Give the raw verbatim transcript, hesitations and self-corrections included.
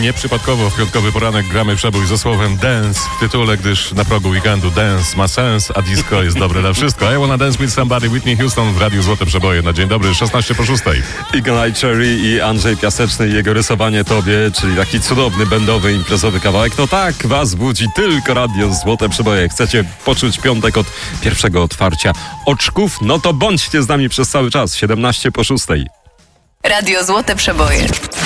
Nieprzypadkowo w piątkowy poranek gramy przebój ze słowem dance w tytule, gdyż na progu weekendu dance ma sens, a disco jest dobre na wszystko. I wanna dance with somebody, Whitney Houston w Radiu Złote Przeboje na dzień dobry, szesnaście po szóstej. Eagle Cherry i Andrzej Piaseczny i jego rysowanie tobie, czyli taki cudowny, będowy, imprezowy kawałek. No tak, was budzi tylko Radio Złote Przeboje. Chcecie poczuć piątek od pierwszego otwarcia oczków? No to bądźcie z nami przez cały czas, siedemnaście po szóstej. Radio Złote Przeboje.